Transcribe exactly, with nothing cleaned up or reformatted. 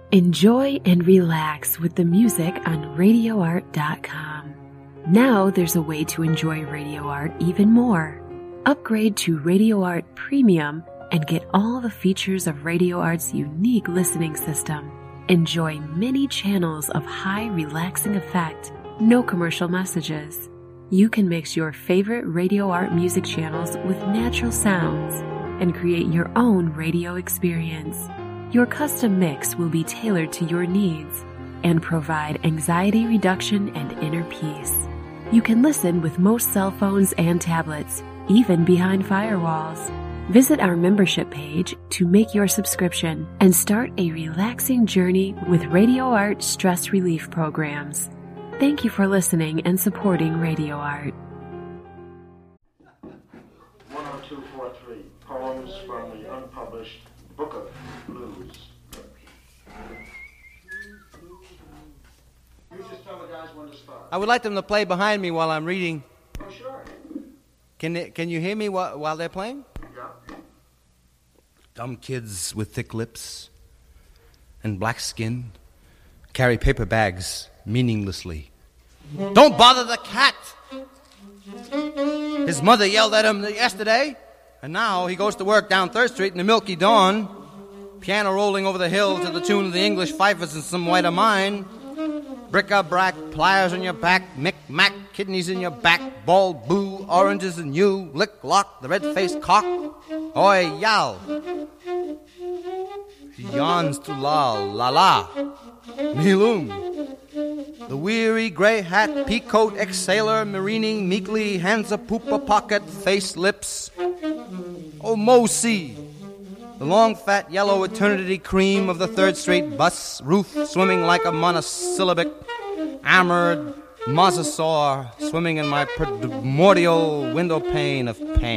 Enjoy and relax with the music on radio art dot com. Now there's a way to enjoy Radio Art even more. Upgrade to Radio Art Premium and get all the features of Radio Art's unique listening system. Enjoy many channels of high relaxing effect, no commercial messages. You can mix your favorite Radio Art music channels with natural sounds and create your own radio experience. Your custom mix will be tailored to your needs and provide anxiety reduction and inner peace. You can listen with most cell phones and tablets, even behind firewalls. Visit our membership page to make your subscription and start a relaxing journey with Radio Art stress relief programs. Thank you for listening and supporting Radio Art. one oh two forty-three, Poems from the Unpublished Book of Blues. You just tell the guys when to start. I would like them to play behind me while I'm reading. Oh, sure. Can they, can you hear me while, while they're playing? Yeah. Dumb kids with thick lips and black skin carry paper bags meaninglessly. Don't bother the cat! His mother yelled at him yesterday, and now he goes to work down Third Street in the milky dawn, piano rolling over the hill to the tune of the English fifers and some white of mine. Bric-a-brac, pliers on your back, mick-mack, kidneys in your back, bald boo, oranges in you, lick-lock, the red-faced cock. Oi, yow. He yawns to lal, la-la, me-loom. The weary grey-hat, peacoat, ex-sailor, marining meekly, hands a poop-a pocket, face, lips. Oh, Mo-see. The long, fat, yellow eternity cream of the Third Street bus, roof swimming like a monosyllabic, armored mosasaur swimming in my primordial window pane of pain.